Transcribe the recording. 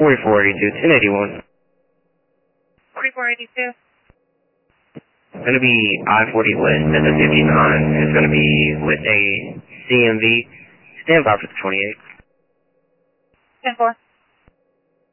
4482, 1081. 4482. It's going to be I-40 west at the 59. It's going to be with a CMV. Stand by for the 28. 10-4.